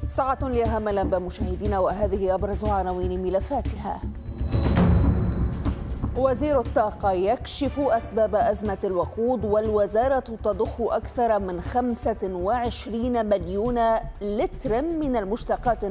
ساعة لأهم الأنباء مشاهدينا، وهذه أبرز عناوين ملفاتها. وزير الطاقة يكشف أسباب أزمة الوقود، والوزارة تضخ أكثر من 25 مليون لتر من المشتقات